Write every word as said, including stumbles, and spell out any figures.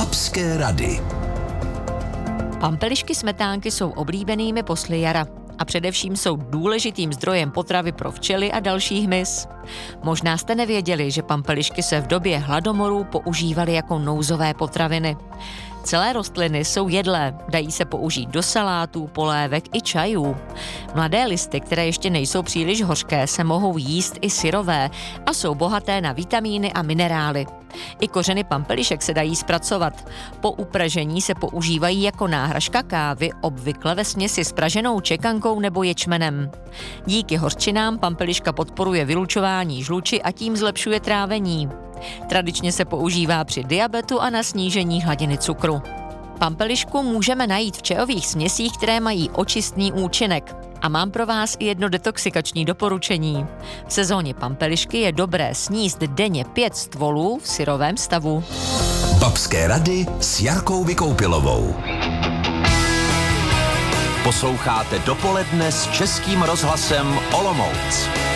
Babské rady. Pampelišky smetánky jsou oblíbenými posly jara a především jsou důležitým zdrojem potravy pro včely a další hmyz. Možná jste nevěděli, že pampelišky se v době hladomorů používaly jako nouzové potraviny. Celé rostliny jsou jedlé, dají se použít do salátů, polévek i čajů. Mladé listy, které ještě nejsou příliš hořké, se mohou jíst i syrové a jsou bohaté na vitamíny a minerály. I kořeny pampelišek se dají zpracovat. Po upražení se používají jako náhražka kávy, obvykle ve směsi s praženou čekankou nebo ječmenem. Díky hořčinám pampeliška podporuje vylučování žluči a tím zlepšuje trávení. Tradičně se používá při diabetu a na snížení hladiny cukru. Pampelišku můžeme najít v čajových směsích, které mají očistný účinek. A mám pro vás i jedno detoxikační doporučení. V sezóně pampelišky je dobré sníst denně pět stvolů v syrovém stavu. Babské rady s Jarkou Vykoupilovou. Posloucháte Dopoledne s Českým rozhlasem Olomouc.